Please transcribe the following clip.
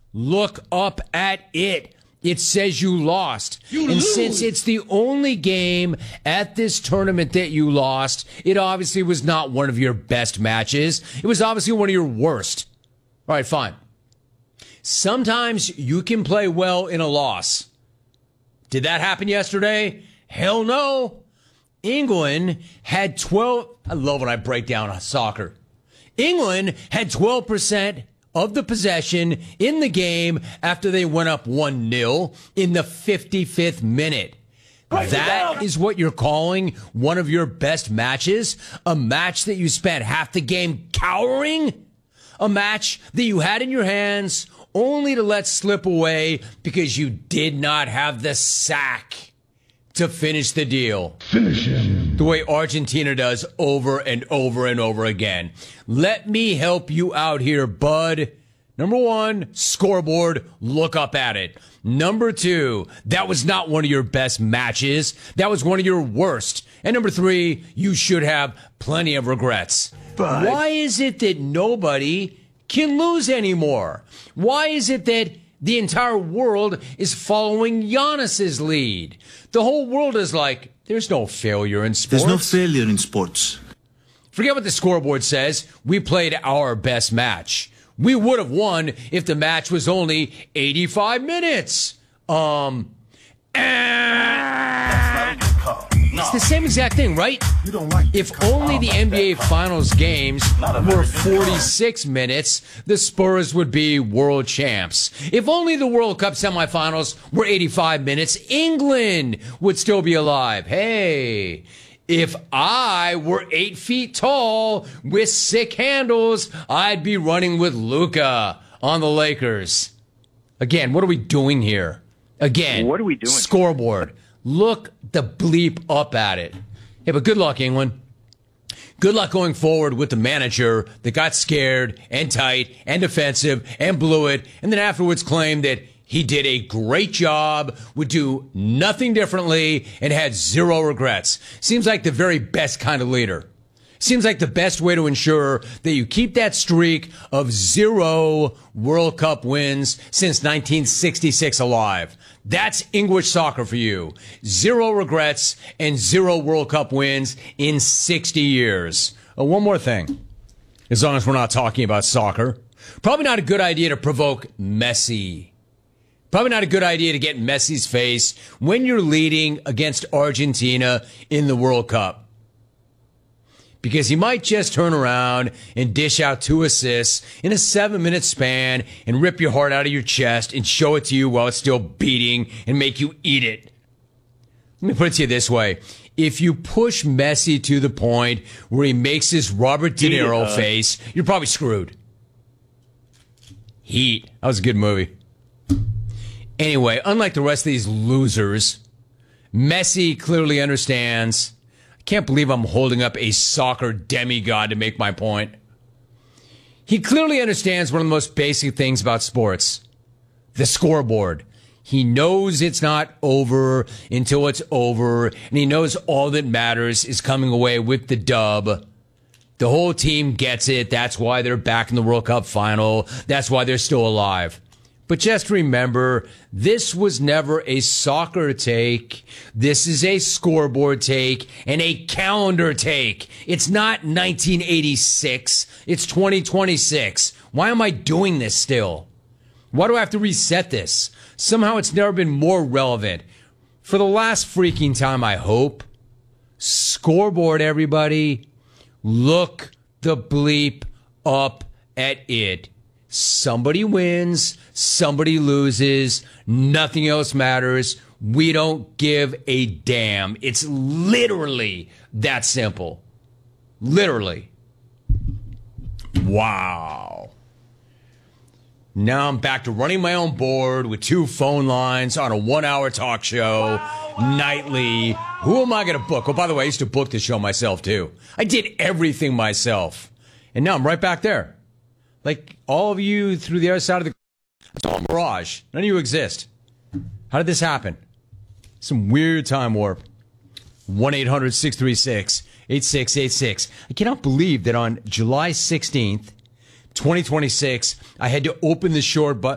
look up at it. It says you lost. Since it's the only game at this tournament that you lost, it obviously was not one of your best matches. It was obviously one of your worst. All right, fine. Sometimes you can play well in a loss. Did that happen yesterday? Hell no. England had 12. I love when I break down soccer. England had 12% of the possession in the game after they went up 1-0 in the 55th minute. That is what you're calling one of your best matches? A match that you spent half the game cowering? A match that you had in your hands only to let slip away because you did not have the sack to finish the deal. Finish him. The way Argentina does over and over and over again. Let me help you out here, bud. Number one, scoreboard, look up at it. Number two, that was not one of your best matches. That was one of your worst. And number three, you should have plenty of regrets. But why is it that nobody can lose anymore? Why is it that the entire world is following Giannis's lead? The whole world is like, there's no failure in sports. There's no failure in sports. Forget what the scoreboard says. We played our best match. We would have won if the match was only 85 minutes. It's the same exact thing, right? If only the NBA Finals games were 46 minutes, the Spurs would be world champs. If only the World Cup semifinals were 85 minutes, England would still be alive. Hey, if I were 8 feet tall with sick handles, I'd be running with Luka on the Lakers. Again, what are we doing here? Again, what are we doing? Scoreboard. Look the bleep up at it. Yeah, but good luck, England. Good luck going forward with the manager that got scared and tight and defensive and blew it, and then afterwards claimed that he did a great job, would do nothing differently, and had zero regrets. Seems like the very best kind of leader. Seems like the best way to ensure that you keep that streak of 0 World Cup wins since 1966 alive. That's English soccer for you. 0 regrets and 0 World Cup wins in 60 years. Oh, one more thing. As long as we're not talking about soccer. Probably not a good idea to provoke Messi. Probably not a good idea to get in Messi's face when you're leading against Argentina in the World Cup. Because he might just turn around and dish out 2 assists in a 7-minute span and rip your heart out of your chest and show it to you while it's still beating and make you eat it. Let me put it to you this way. If you push Messi to the point where he makes his Robert De Niro face, you're probably screwed. Heat. That was a good movie. Anyway, unlike the rest of these losers, Messi clearly understands. I can't believe I'm holding up a soccer demigod to make my point. He clearly understands one of the most basic things about sports. The scoreboard. He knows it's not over until it's over, and he knows all that matters is coming away with the dub. The whole team gets it. That's why they're back in the World Cup final. That's why they're still alive. But just remember, this was never a soccer take. This is a scoreboard take and a calendar take. It's not 1986. It's 2026. Why am I doing this still? Why do I have to reset this? Somehow it's never been more relevant. For the last freaking time, I hope. Scoreboard, everybody. Look the bleep up at it. Somebody wins, somebody loses, nothing else matters. We don't give a damn. It's literally that simple. Literally. Wow. Now I'm back to running my own board with 2 phone lines on a 1-hour talk show nightly. Who am I going to book? Oh, by the way, I used to book the show myself, too. I did everything myself. And now I'm right back there. Like all of you through the other side of the... It's all a mirage. None of you exist. How did this happen? Some weird time warp. 1-800-636-8686. I cannot believe that on July 16th, 2026, I had to open the short button.